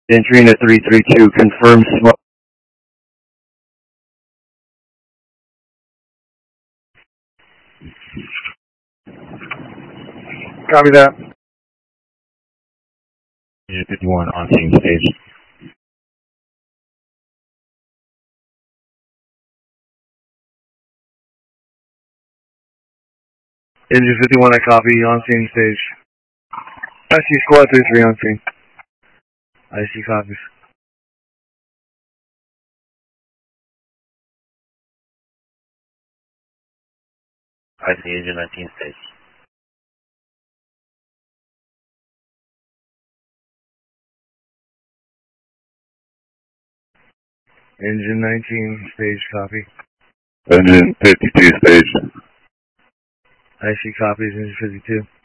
Trina 332, confirm smoke. Copy that. Unit 51 on scene stage. Engine 51, I copy, on scene stage. I see squad 33 on scene. I see copies. I see engine 19 stage. Engine 19 stage, copy. Engine 52 stage. I see copies, engine 52.